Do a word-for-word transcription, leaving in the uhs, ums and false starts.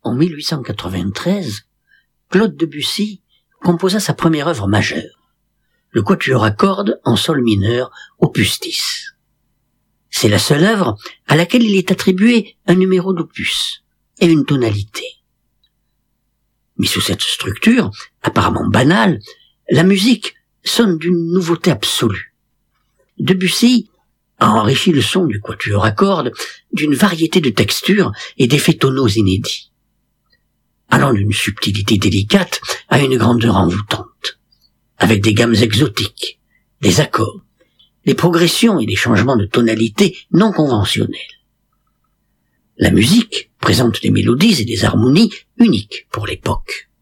En mille huit cent quatre-vingt-treize, Claude Debussy composa sa première œuvre majeure, le quatuor à cordes en sol mineur, opus dix. C'est la seule œuvre à laquelle il est attribué un numéro d'opus et une tonalité. Mais sous cette structure, apparemment banale, la musique sonne d'une nouveauté absolue. Debussy a enrichi le son du quatuor à cordes d'une variété de textures et d'effets tonaux inédits, allant d'une subtilité délicate à une grandeur envoûtante, avec des gammes exotiques, des accords, des progressions et des changements de tonalité non conventionnels. La musique présente des mélodies et des harmonies uniques pour l'époque.